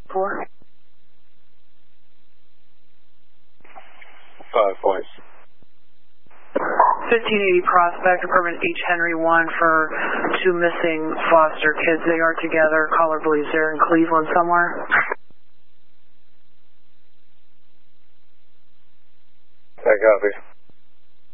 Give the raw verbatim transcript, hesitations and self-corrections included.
Four. Five points. fifteen eighty Prospect, Apartment H. Henry one for two missing foster kids. They are together. Caller believes they're in Cleveland somewhere. I copy.